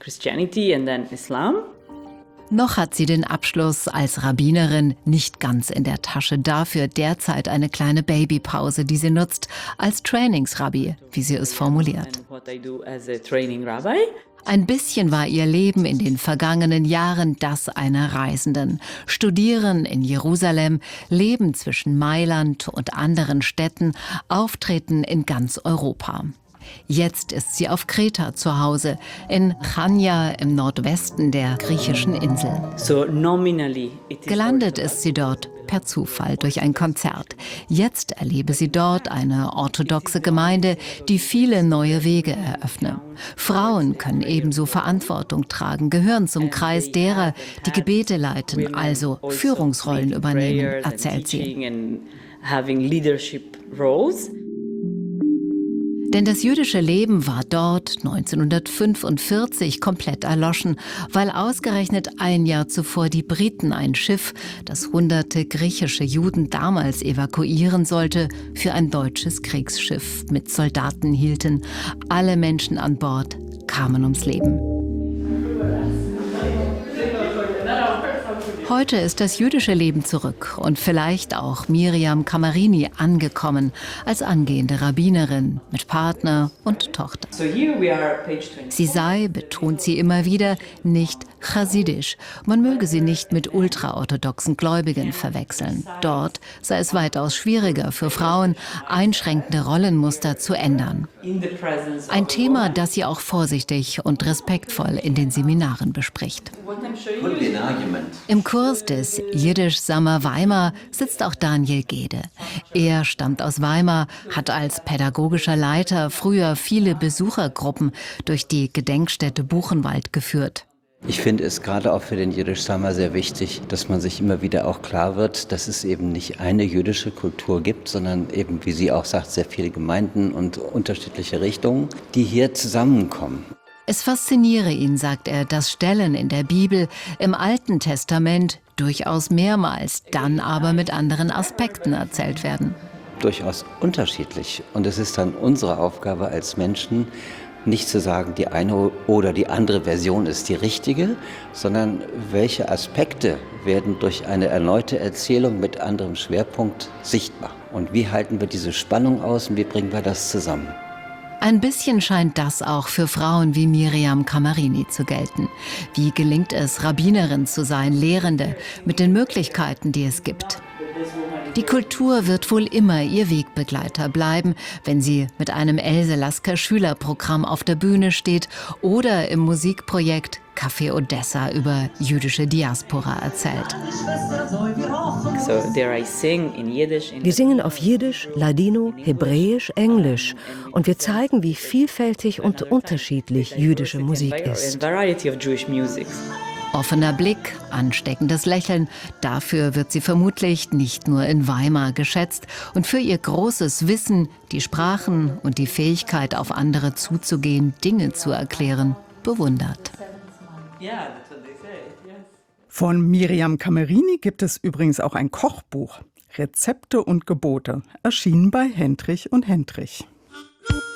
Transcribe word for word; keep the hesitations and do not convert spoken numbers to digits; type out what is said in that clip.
Christianity and then Islam. Noch hat sie den Abschluss als Rabbinerin nicht ganz in der Tasche. Dafür derzeit eine kleine Babypause, die sie nutzt als Trainingsrabbi, wie sie es formuliert. Ein bisschen war ihr Leben in den vergangenen Jahren das einer Reisenden. Studieren in Jerusalem, Leben zwischen Mailand und anderen Städten, Auftreten in ganz Europa. Jetzt ist sie auf Kreta zu Hause, in Chania im Nordwesten der griechischen Insel. Gelandet ist sie dort per Zufall durch ein Konzert. Jetzt erlebe sie dort eine orthodoxe Gemeinde, die viele neue Wege eröffne. Frauen können ebenso Verantwortung tragen, gehören zum Kreis derer, die Gebete leiten, also Führungsrollen übernehmen, erzählt sie. Denn das jüdische Leben war dort neunzehnhundertfünfundvierzig komplett erloschen, weil ausgerechnet ein Jahr zuvor die Briten ein Schiff, das hunderte griechische Juden damals evakuieren sollte, für ein deutsches Kriegsschiff mit Soldaten hielten. Alle Menschen an Bord kamen ums Leben. Heute ist das jüdische Leben zurück und vielleicht auch Miriam Camarini angekommen als angehende Rabbinerin mit Partner und Tochter. Sie sei, betont sie immer wieder, nicht chassidisch. Man möge sie nicht mit ultraorthodoxen Gläubigen verwechseln. Dort sei es weitaus schwieriger für Frauen, einschränkende Rollenmuster zu ändern. Ein Thema, das sie auch vorsichtig und respektvoll in den Seminaren bespricht. Im Kurs des Jiddisch Summer Weimar sitzt auch Daniel Gede. Er stammt aus Weimar, hat als pädagogischer Leiter früher viele Besuchergruppen durch die Gedenkstätte Buchenwald geführt. Ich finde es gerade auch für den Jiddisch Summer sehr wichtig, dass man sich immer wieder auch klar wird, dass es eben nicht eine jüdische Kultur gibt, sondern eben, wie sie auch sagt, sehr viele Gemeinden und unterschiedliche Richtungen, die hier zusammenkommen. Es fasziniere ihn, sagt er, dass Stellen in der Bibel, im Alten Testament durchaus mehrmals, dann aber mit anderen Aspekten erzählt werden. Durchaus unterschiedlich. Und es ist dann unsere Aufgabe als Menschen, nicht zu sagen, die eine oder die andere Version ist die richtige, sondern welche Aspekte werden durch eine erneute Erzählung mit anderem Schwerpunkt sichtbar. Und wie halten wir diese Spannung aus und wie bringen wir das zusammen? Ein bisschen scheint das auch für Frauen wie Miriam Camarini zu gelten. Wie gelingt es, Rabbinerin zu sein, Lehrende, mit den Möglichkeiten, die es gibt? Die Kultur wird wohl immer ihr Wegbegleiter bleiben, wenn sie mit einem Else Lasker Schülerprogramm auf der Bühne steht oder im Musikprojekt Café Odessa über jüdische Diaspora erzählt. Wir singen auf Jiddisch, Ladino, Hebräisch, Englisch und wir zeigen, wie vielfältig und unterschiedlich jüdische Musik ist. Offener Blick, ansteckendes Lächeln, dafür wird sie vermutlich nicht nur in Weimar geschätzt und für ihr großes Wissen, die Sprachen und die Fähigkeit, auf andere zuzugehen, Dinge zu erklären, bewundert. Von Miriam Camarini gibt es übrigens auch ein Kochbuch, Rezepte und Gebote, erschienen bei Hendrich und Hendrich.